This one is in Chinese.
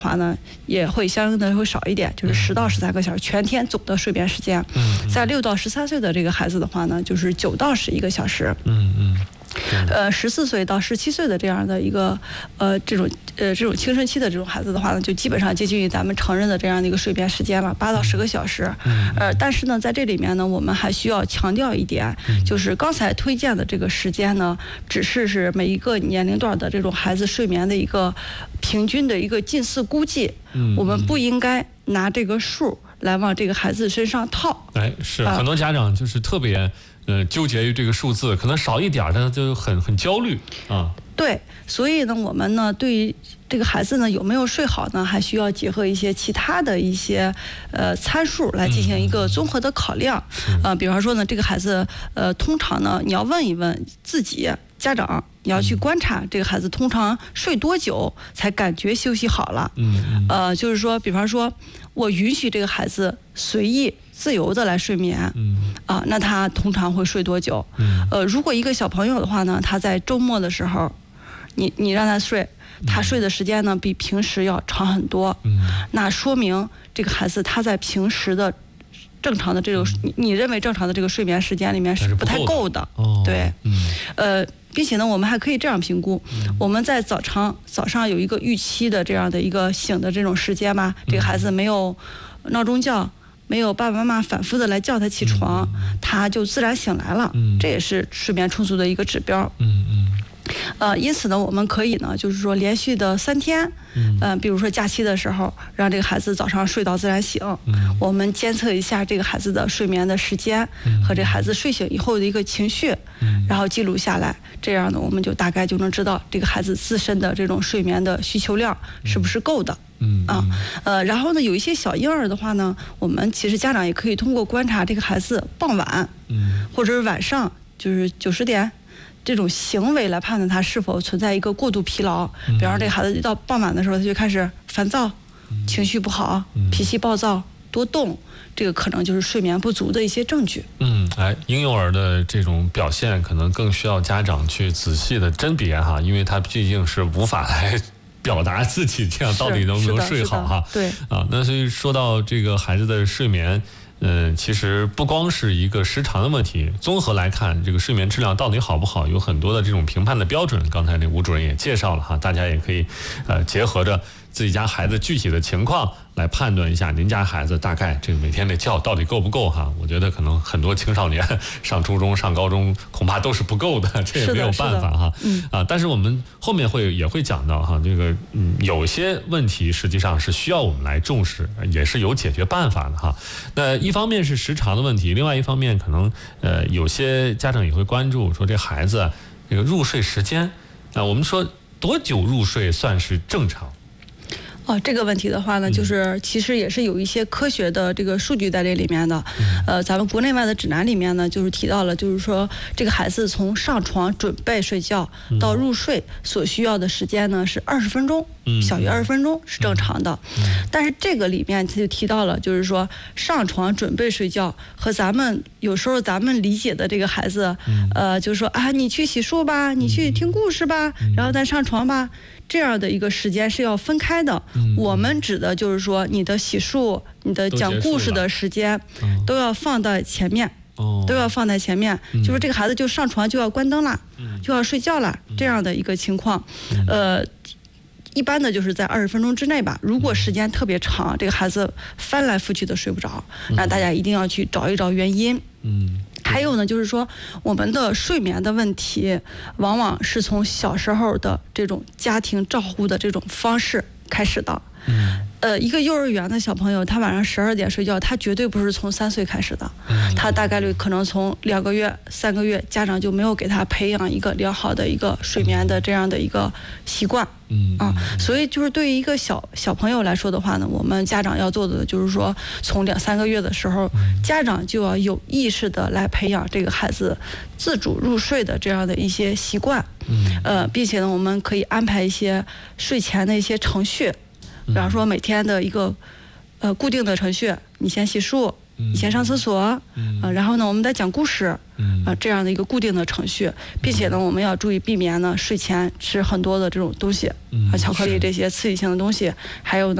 话呢，也会相应的会少一点，就是10到13个小时，全天总的睡眠时间。在6到13岁的这个孩子的话呢，就是9到11个小时。14岁到17岁的这样的一个这种青春期的这种孩子的话呢，就基本上接近于咱们成人的这样的一个睡眠时间了，8到10个小时。但是呢，在这里面呢，我们还需要强调一点，就是刚才推荐的这个时间呢，只是每一个年龄段的这种孩子睡眠的一个平均的一个近似估计，我们不应该拿这个数来往这个孩子身上套。 是很多家长就是特别纠结于这个数字，可能少一点的就很焦虑啊。 对，所以呢，我们呢对于这个孩子呢有没有睡好呢，还需要结合一些其他的一些参数来进行一个综合的考量。比方说呢，这个孩子通常呢，你要问一问自己家长，你要去观察这个孩子通常睡多久才感觉休息好了。就是说，比方说我允许这个孩子随意自由的来睡眠，那他通常会睡多久？如果一个小朋友的话呢，他在周末的时候，你让他睡，他睡的时间呢比平时要长很多，那说明这个孩子他在平时的正常的这种你认为正常的这个睡眠时间里面是不太够的。对，并且呢，我们还可以这样评估，我们在早上有一个预期的这样的一个醒的这种时间吧，这个孩子没有闹钟叫，没有爸爸妈妈反复的来叫他起床，他就自然醒来了，这也是睡眠充足的一个指标。因此呢，我们可以呢，就是说连续的3天，比如说假期的时候，让这个孩子早上睡到自然醒，我们监测一下这个孩子的睡眠的时间和这孩子睡醒以后的一个情绪，然后记录下来，这样呢，我们就大概就能知道这个孩子自身的这种睡眠的需求量是不是够的。然后呢，有一些小婴儿的话呢，我们其实家长也可以通过观察这个孩子傍晚，或者是晚上，就是9、10点。这种行为来判断他是否存在一个过度疲劳，比方说这个孩子一到傍晚的时候，他就开始烦躁，情绪不好，脾气暴躁，多动，这个可能就是睡眠不足的一些证据。 婴幼儿的这种表现可能更需要家长去仔细的甄别哈，因为他毕竟是无法来表达自己这样到底能不能睡好哈。 对那所以说到这个孩子的睡眠。其实不光是一个时长的问题，综合来看，这个睡眠质量到底好不好，有很多的这种评判的标准。刚才那吴主任也介绍了哈，大家也可以结合着自己家孩子具体的情况来判断一下，您家孩子大概这个每天的觉到底够不够哈？我觉得可能很多青少年上初中、上高中恐怕都是不够的，这也没有办法哈。但是我们后面也会讲到哈，这个有些问题实际上是需要我们来重视，也是有解决办法的哈。那一方面是时长的问题，另外一方面可能有些家长也会关注说这孩子这个入睡时间，我们说多久入睡算是正常？ 这个问题的话呢，就是其实也是有一些科学的这个数据在这里面的。咱们国内外的指南里面呢，就是提到了，就是说这个孩子从上床准备睡觉到入睡所需要的时间呢是20分钟，小于20分钟是正常的。但是这个里面他就提到了，就是说上床准备睡觉和有时候咱们理解的这个孩子，就是说你去洗漱吧，你去听故事吧，然后再上床吧。这样的一个时间是要分开的。我们指的就是说，你的洗漱、你的讲故事的时间，都要放在前面，都要放在前面。就是这个孩子就上床就要关灯了，就要睡觉了，这样的一个情况。一般的就是在20分钟之内吧。如果时间特别长，这个孩子翻来覆去的睡不着，那大家一定要去找一找原因。还有呢，就是说我们的睡眠的问题，往往是从小时候的这种家庭照护的这种方式开始的。一个幼儿园的小朋友，他晚上12点睡觉，他绝对不是从3岁开始的，他大概率可能从2个月、3个月，家长就没有给他培养一个良好的一个睡眠的这样的一个习惯。所以就是对于一个小朋友来说的话呢，我们家长要做的就是说，从2、3个月的时候，家长就要有意识的来培养这个孩子自主入睡的这样的一些习惯。并且呢，我们可以安排一些睡前的一些程序。比方说每天的一个固定的程序，你先洗漱， 以前上厕所，然后呢，我们在讲故事，这样的一个固定的程序，并且呢，我们要注意避免呢睡前吃很多的这种东西，巧克力这些刺激性的东西，还有呢。